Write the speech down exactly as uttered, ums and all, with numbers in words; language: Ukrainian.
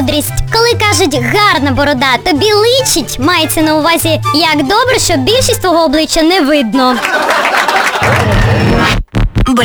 мудрість. Коли кажуть гарна борода тобі личить, мається на увазі, як добре, що більшість твого обличчя не видно.